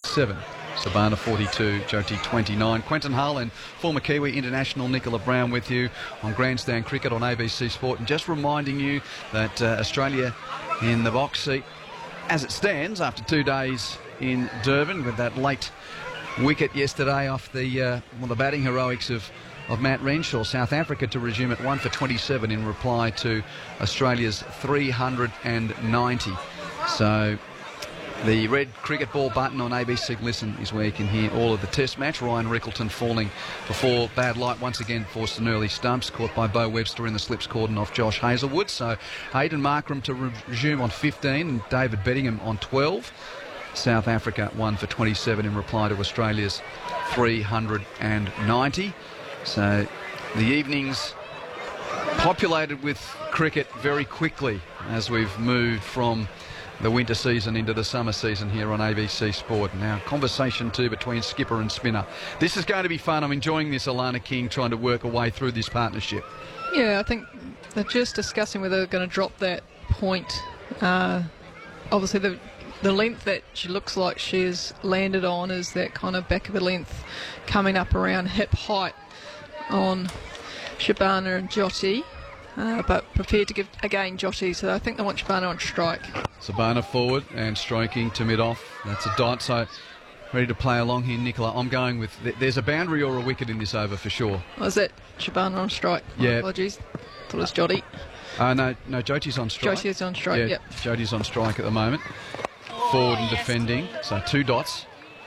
7. Sabana 42, Jyoti 29. Quentin Hull and former Kiwi international Nicola Brown with you on Grandstand Cricket on ABC Sport. And just reminding you that Australia in the box seat as it stands after 2 days in Durban with that late wicket yesterday off the batting heroics of Matt Renshaw. South Africa to resume at 1 for 27 in reply to Australia's 390. So the red cricket ball button on ABC Listen is where you can hear all of the test match. Ryan Rickleton falling before bad light once again forced an early stumps, caught by Beau Webster in the slips cordon off Josh Hazlewood. So Hayden Markram to resume on 15 and David Bettingham on 12. South Africa 1 for 27 in reply to Australia's 390. So the evening's populated with cricket very quickly as we've moved from the winter season into the summer season here on ABC Sport. Now, conversation too between skipper and spinner. This is going to be fun. I'm enjoying this, Alana King, trying to work her way through this partnership. Yeah, I think they're just discussing whether they're going to drop that point. Obviously, the length that she looks like she's landed on is that kind of back of the length coming up around hip height on Shabana and Jyoti. But prepared to give again Jyoti, so I think they want Shabana on strike. Sabana forward and stroking to mid-off. That's a dot, so ready to play along here, Nicola. I'm going with... There's a boundary or a wicket in this over for sure. Was it Shabana on strike? Yeah. Apologies. Thought it was Jyoti. No, Jyoti's on strike. Jyoti's on strike, yep. Jyoti's on strike at the moment. Forward and defending, so 2 dots.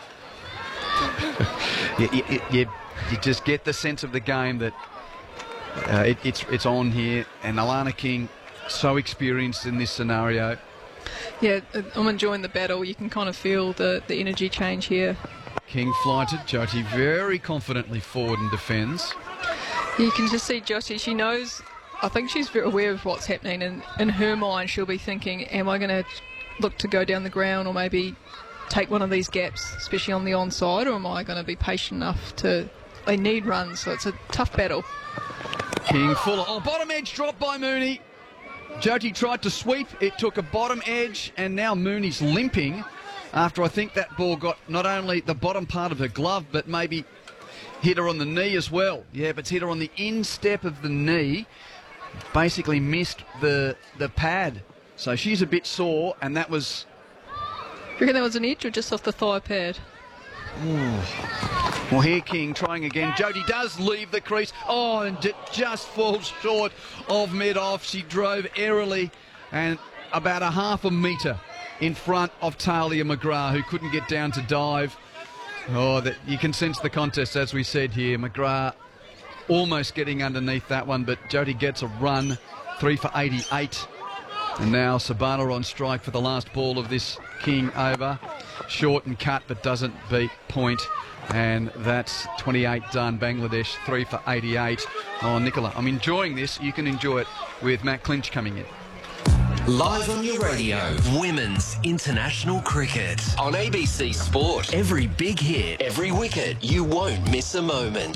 you just get the sense of the game that it's on here, and Alana King so experienced in this scenario. Yeah, I'm enjoying the battle. You can kind of feel the energy change here. King flighted, Jyoti very confidently forward and defends. You can just see Jyoti, she knows, I think she's very aware of what's happening, and in her mind she'll be thinking, am I going to look to go down the ground or maybe take one of these gaps, especially on the onside, or am I going to be patient enough to... They need runs, so it's a tough battle. King full. Oh, bottom edge drop by Mooney. Jyoti tried to sweep. It took a bottom edge, and now Mooney's limping after I think that ball got not only the bottom part of her glove, but maybe hit her on the knee as well. Yeah, but it's hit her on the instep of the knee. Basically missed the pad. So she's a bit sore, and that was... Do you reckon that was an edge or just off the thigh pad? Ooh. Well, here King trying again. Jyoti does leave the crease. Oh, and it just falls short of mid-off. She drove airily and about a half a metre in front of Talia McGrath, who couldn't get down to dive. Oh, you can sense the contest, as we said here. McGrath almost getting underneath that one, but Jyoti gets a run, 3 for 88. And now Sabana on strike for the last ball of this King over. Short and cut, but doesn't beat point. And that's 28 done. Bangladesh 3 for 88. Oh, Nicola, I'm enjoying this. You can enjoy it with Matt Clinch coming in. Live on your radio, Women's International Cricket on ABC Sport. Every big hit, every wicket, you won't miss a moment.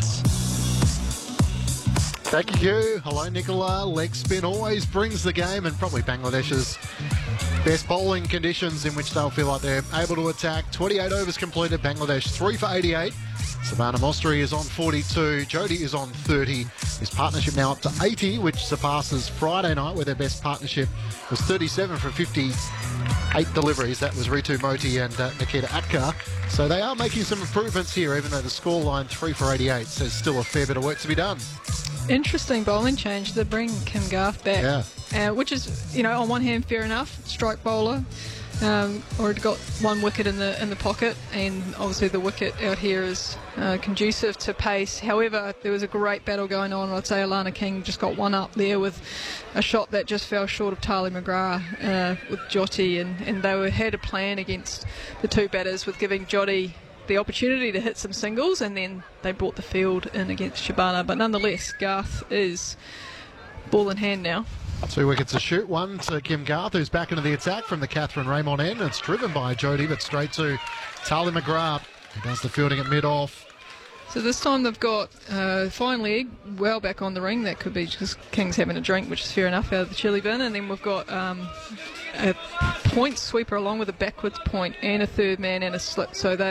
Thank you. Hello, Nicola. Leg spin always brings the game, and probably Bangladesh's best bowling conditions in which they'll feel like they're able to attack. 28 overs completed. Bangladesh 3 for 88. Savannah Mostri is on 42. Jyoti is on 30. His partnership now up to 80, which surpasses Friday night, where their best partnership was 37 for 58 deliveries. That was Ritu Moti and Nikita Atkar. So they are making some improvements here, even though the scoreline 3 for 88 says still a fair bit of work to be done. Interesting bowling change. They bring Kim Garth back, which is, on one hand, fair enough. Strike bowler, already got 1 wicket in the pocket, and obviously the wicket out here is conducive to pace. However, there was a great battle going on. I'd say Alana King just got one up there with a shot that just fell short of Talia McGrath with Jyoti, and they had a plan against the 2 batters with giving Jyoti the opportunity to hit some singles, and then they brought the field in against Shabana. But nonetheless, Garth is ball in hand now. 2 wickets to shoot. 1 to Kim Garth, who's back into the attack from the Catherine Raymond end. It's driven by Jyoti, but straight to Talia McGrath, who does the fielding at mid-off. So this time they've got fine leg well back on the ring. That could be just King's having a drink, which is fair enough, out of the chili bin. And then we've got a point sweeper along with a backwards point and a third man and a slip. So they